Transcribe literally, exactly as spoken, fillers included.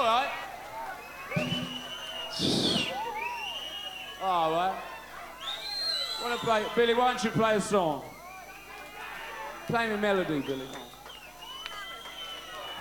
right. All right. Wanna play, Billy? Why don't you play a song? Play me a melody, Billy.